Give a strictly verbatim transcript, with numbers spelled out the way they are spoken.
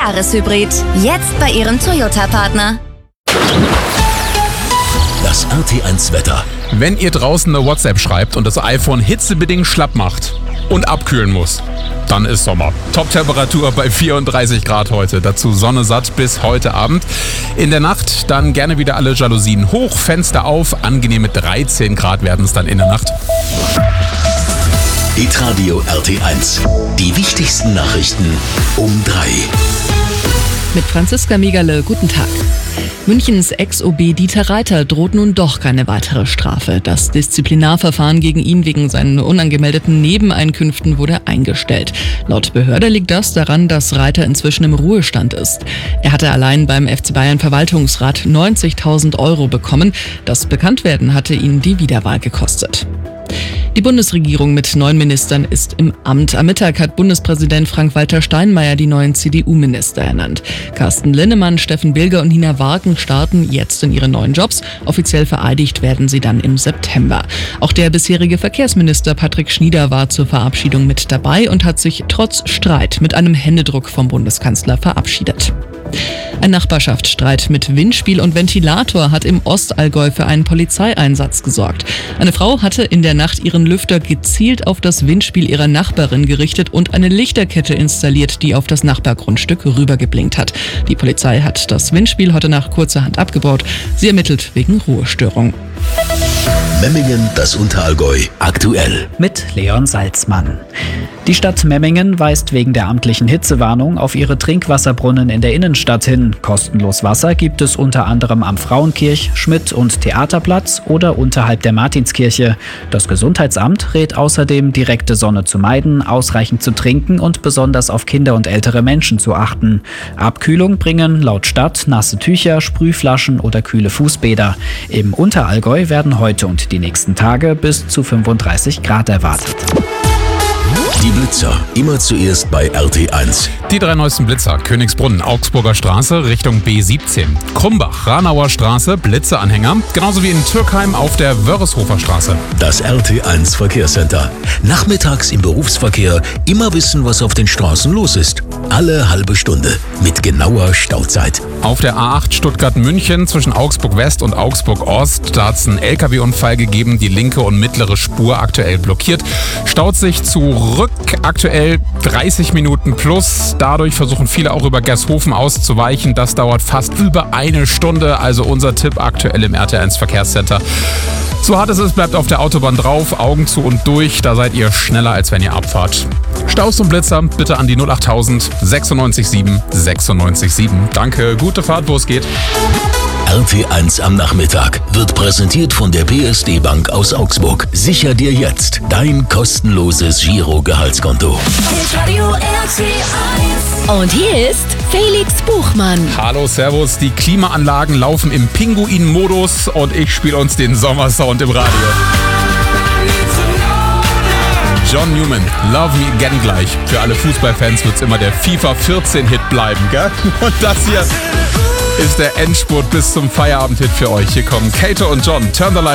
Jahreshybrid. Jetzt bei Ihrem Toyota-Partner. Das R T eins Wetter. Wenn ihr draußen eine WhatsApp schreibt und das iPhone hitzebedingt schlapp macht und abkühlen muss, dann ist Sommer. Top-Temperatur bei vierunddreißig Grad heute. Dazu Sonne satt bis heute Abend. In der Nacht dann gerne wieder alle Jalousien hoch, Fenster auf. Angenehme dreizehn Grad werden es dann in der Nacht. Hitradio R T eins. Die wichtigsten Nachrichten um drei. Mit Franziska Megerle, guten Tag. Münchens Ex-O B Dieter Reiter droht nun doch keine weitere Strafe. Das Disziplinarverfahren gegen ihn wegen seinen unangemeldeten Nebeneinkünften wurde eingestellt. Laut Behörde liegt das daran, dass Reiter inzwischen im Ruhestand ist. Er hatte allein beim F C Bayern Verwaltungsrat neunzigtausend Euro bekommen. Das Bekanntwerden hatte ihn die Wiederwahl gekostet. Die Bundesregierung mit neun Ministern ist im Amt. Am Mittag hat Bundespräsident Frank-Walter Steinmeier die neuen C D U-Minister ernannt. Carsten Linnemann, Steffen Bilger und Nina Wagen starten jetzt in ihre neuen Jobs. Offiziell vereidigt werden sie dann im September. Auch der bisherige Verkehrsminister Patrick Schnieder war zur Verabschiedung mit dabei und hat sich trotz Streit mit einem Händedruck vom Bundeskanzler verabschiedet. Ein Nachbarschaftsstreit mit Windspiel und Ventilator hat im Ostallgäu für einen Polizeieinsatz gesorgt. Eine Frau hatte in der Nacht ihren Lüfter gezielt auf das Windspiel ihrer Nachbarin gerichtet und eine Lichterkette installiert, die auf das Nachbargrundstück rübergeblinkt hat. Die Polizei hat das Windspiel heute nach kurzerhand abgebaut. Sie ermittelt wegen Ruhestörung. Memmingen, das Unterallgäu, aktuell. Mit Leon Salzmann. Die Stadt Memmingen weist wegen der amtlichen Hitzewarnung auf ihre Trinkwasserbrunnen in der Innenstadt hin. Kostenlos Wasser gibt es unter anderem am Frauenkirch-, Schmidt- und Theaterplatz oder unterhalb der Martinskirche. Das Gesundheitsamt rät außerdem, direkte Sonne zu meiden, ausreichend zu trinken und besonders auf Kinder und ältere Menschen zu achten. Abkühlung bringen laut Stadt nasse Tücher, Sprühflaschen oder kühle Fußbäder. Im Unterallgäu werden heute und die nächsten Tage bis zu fünfunddreißig Grad erwartet. Die Blitzer, immer zuerst bei R T eins. Die drei neuesten Blitzer: Königsbrunn, Augsburger Straße Richtung B siebzehn. Krumbach, Ranauer Straße, Blitzeanhänger. Genauso wie in Türkheim auf der Wörreshofer Straße. Das R T eins Verkehrscenter. Nachmittags im Berufsverkehr immer wissen, was auf den Straßen los ist. Alle halbe Stunde mit genauer Stauzeit. Auf der A acht Stuttgart-München zwischen Augsburg West und Augsburg Ost, da hat es einen L K W-Unfall gegeben. Die linke und mittlere Spur aktuell blockiert. Staut sich zurück, aktuell dreißig Minuten plus. Dadurch versuchen viele auch über Gershofen auszuweichen. Das dauert fast über eine Stunde. Also unser Tipp aktuell im R T eins Verkehrscenter. So hart es ist, bleibt auf der Autobahn drauf, Augen zu und durch. Da seid ihr schneller, als wenn ihr abfahrt. Staus und Blitzer bitte an die null achttausend sechsundneunzig sieben sechsundneunzig sieben. Danke, gute Fahrt, wo es geht. R T eins am Nachmittag wird präsentiert von der B S D-Bank aus Augsburg. Sicher dir jetzt dein kostenloses Giro-Gehaltskonto. Und hier ist Felix Buchmann. Hallo, servus. Die Klimaanlagen laufen im Pinguin-Modus und ich spiele uns den Sommersound im Radio. John Newman, Love Me Again gleich. Für alle Fußballfans wird es immer der FIFA vierzehn Hit bleiben, gell? Und das hier ist der Endspurt bis zum Feierabend-Hit für euch. Hier kommen Kato und John. Turn the Lights